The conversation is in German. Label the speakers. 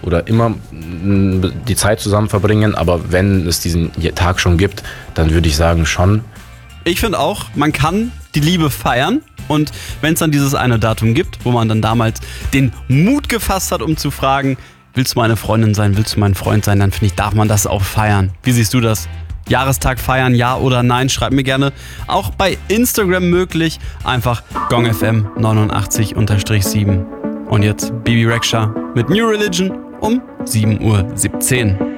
Speaker 1: oder immer die Zeit zusammen verbringen, aber wenn es diesen Tag schon gibt, dann würde ich sagen schon.
Speaker 2: Ich finde auch, man kann die Liebe feiern und wenn es dann dieses eine Datum gibt, wo man dann damals den Mut gefasst hat, um zu fragen, willst du meine Freundin sein, willst du mein Freund sein, dann finde ich, darf man das auch feiern. Wie siehst du das? Jahrestag feiern, ja oder nein? Schreib mir gerne. Auch bei Instagram möglich. Einfach GongFM 89_7. Und jetzt Bibi Rexha mit New Religion um 7:17 Uhr.